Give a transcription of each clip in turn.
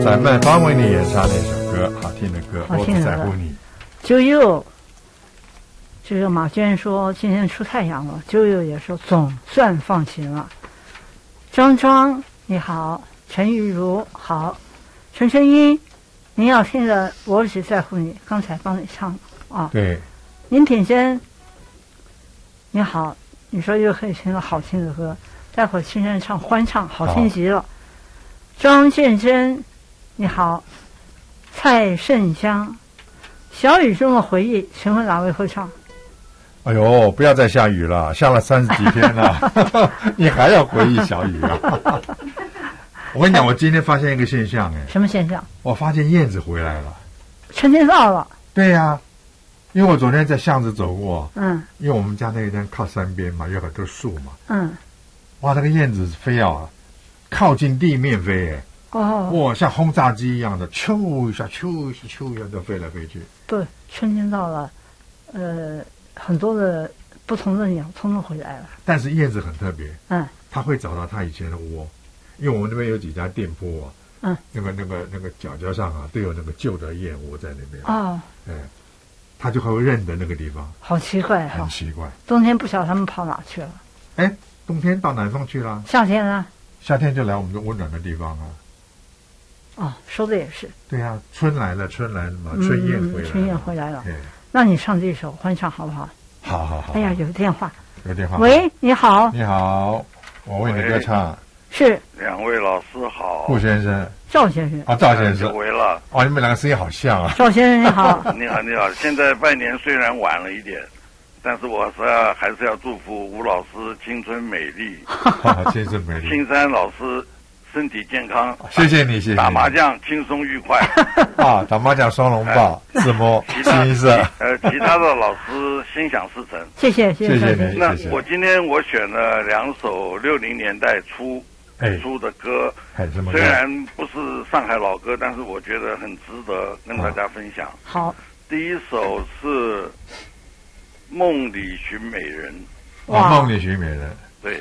咱们方为你演唱那首歌，好听的歌，我不在乎你。 九佑，这个马娟说今天出太阳了，九佑也说总算放晴了。张庄你好，陈玉茹好，陈春英，您要听的《我只在乎你》，刚才帮你唱啊。 对。 林品珍，你好，你说又可以听到好听的歌，待会儿青山唱欢唱，好听极了。庄建珍，你好，蔡胜香，小雨中的回忆，请问哪位会唱？ 哎呦，不要再下雨了，下了30几天了，你还要回忆小雨啊？我跟你讲，我今天发现一个现象， 什么现象？ 我发现燕子回来了， 春天到了。 对呀，因为我昨天在巷子走过，因为我们家那边靠山边嘛，有很多树嘛，哇，那个燕子飞啊，靠近地面飞，哇，像轰炸机一样的，咻一下，咻一下，咻一下，都飞来飞去。 对，春天到了，很多的不同的鸟通通回来了。 但是燕子很特别，它会找到它以前的窝，因为我们那边有几家店铺啊，那个角上啊，都有那个旧的燕窝在那边。它就还会认得那个地方。好奇怪哈，很奇怪。冬天不晓得他们跑哪去了。冬天到南方去了。夏天呢？夏天就来我们这温暖的地方啊。说的也是。对啊，春来了，春来了嘛，春燕回来了。春燕回来了。那你唱这首欢唱好不好？好好好。哎呀，有电话。有电话。喂，你好。你好，我为你歌唱。是。两位老师好。顾先生。赵先生。啊，赵先生。久违了。哦，你们两个声音好像啊。赵先生你好。你好，你好。现在拜年虽然晚了一点，但是我还是要祝福吴老师青春美丽。青春美丽。青山老师身体健康。谢谢你，谢谢你。打麻将轻松愉快。啊，打麻将双龙抱，自摸清一色。其他的老师心想事成。谢谢，谢谢你。那我今天我选了2首60年代初的歌，虽然不是上海老歌，但是我觉得很值得跟大家分享。好，第一首是《梦里寻美人》。哇，梦里寻美人。对。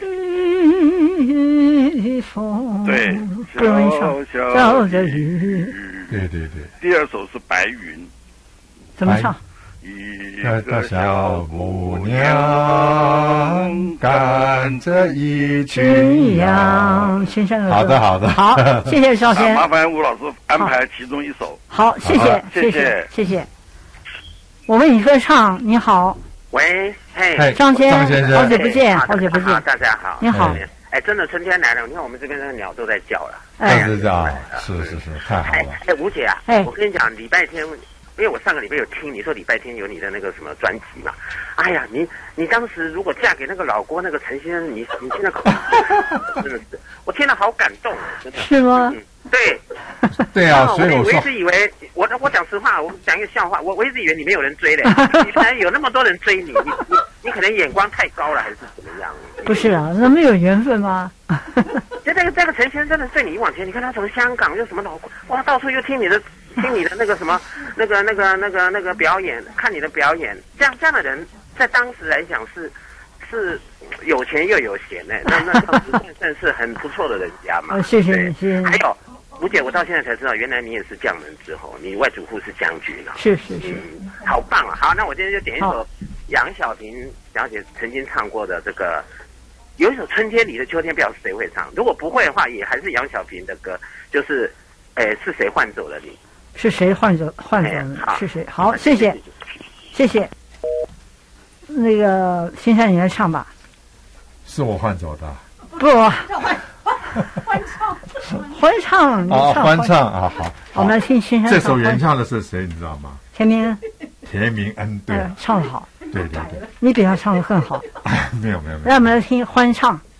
对，小着雨。对对对。第二首是《白云》。怎么唱？一个小姑娘赶着一群羊。好的好的，好，谢谢少先。麻烦吴老师安排其中一首。好，谢谢谢谢谢谢。我为你歌唱，你好。喂，嘿，张先生，好久不见，好久不见。大家好，你好。真的春天来了，你看我们这边的鸟都在叫了。都在叫，是是是，太好了。吴姐啊，我跟你讲，礼拜天。因为我上个礼拜有听你说礼拜天有你的那个什么专辑嘛，哎呀，你当时如果嫁给那个老郭那个陈先生，你现在真的是，我听了好感动，真的。是吗？对，对啊，所以我一直以为我讲实话，我讲一个笑话，我一直以为你没有人追嘞，你可能有那么多人追你，你可能眼光太高了，还是怎么样？不是啊，那没有缘分吗？就这个陈先生真的对你往前，你看他从香港又什么老郭，哇，到处又听你的那个什么那个表演，看你的表演，这样的人在当时来讲是有钱又有闲呢，那算是很不错的人家嘛。谢谢你，谢谢你。还有吴姐，我到现在才知道，原来你也是将门之后，你外祖父是将军啊。是，好棒啊！好，那我今天就点一首杨小萍小姐曾经唱过的这个，有一首《春天里的秋天》，不知道谁会唱。如果不会的话，也还是杨小萍的歌，就是是谁换走了你？是谁换走你？是谁？好，谢谢，谢谢。那个先生，你来唱吧。是我换走的。不，欢唱，欢唱啊！好，我们来听先生。这首原唱的是谁？你知道吗？田明恩，对，唱得好。对，你比他唱得更好。没有。让我们来听欢唱。